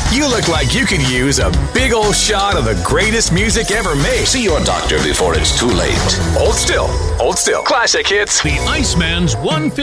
You look like you could use a big old shot of the greatest music ever made. See your doctor before it's too late. Hold still. Hold still. Classic hits. The Iceman's 150.